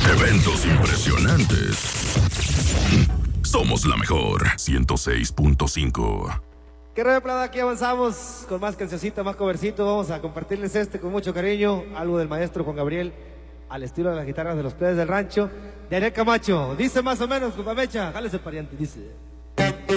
Eventos impresionantes. Somos la mejor 106.5. Qué rollo, Plada, aquí avanzamos con más cancioncita, más covercito. Vamos a compartirles con mucho cariño, algo del maestro Juan Gabriel, al estilo de las guitarras de los plebes del rancho, de Ariel Camacho. Dice más o menos, compa Mecha, jálese pariente, dice.